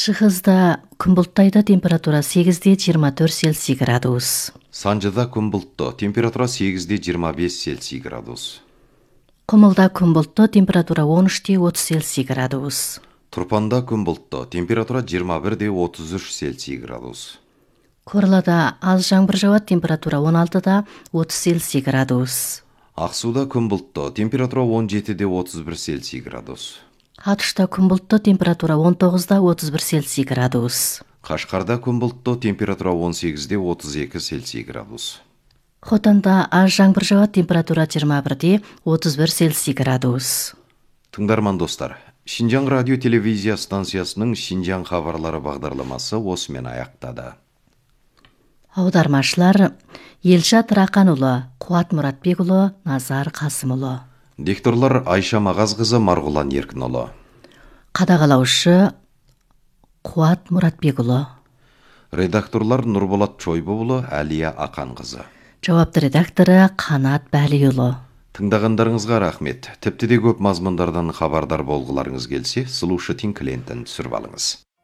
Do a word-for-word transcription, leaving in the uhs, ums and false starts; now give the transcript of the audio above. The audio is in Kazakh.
Шығызда күн бұлттайды, температура сегізде жиырма төрт Цельсий градус. Санжыда күн бұлтты, температура сегізде жиырма бес Цельсий градус. Құмылда күн бұлтты, температура он үште отыз Цельсий градус. Тұрпанда күн бұлтты, температура жиырма бірде отыз үш Цельсий градус. Корлада аз жаңбыр жауады, температура он алтыда отыз Цельсий градус. Ақсуда күн бұлтты, температура он жетіде отыз бір Цельсий градус. Атышта күн бұлтты, температура он тоғызда отыз бір Цельсий градус. Қашқарда күн бұлтты, температура он сегізде отыз екі Цельсий градус. Хотанда аз жаңбыр жауады, температура жиырма бірде отыз бір Цельсий градус. Тыңдарман достар, Шинжаң радио телевизия станциясының Шинжаң хабарлары бағдарламасы осымен аяқтады. Аудармашылар Елшат Рақанұлы, Қуат Мұратбекұлы, Назар Қасымұлы. Дикторлар Айша Мағазқызы, Марғұлан Еркінұлы. Қадағалаушы Қуат Мұратбекұлы. Редакторлар Нұрболат Чойбұлы, Әлия Ақанқызы. Жауапты редакторы Қанат Бәлиұлы. Тыңдағандарыңызға рахмет. Тіпті де көп мазмұндардан хабардар болғыларыңыз келсе, Слушать клиентін түсіріп алыңыз.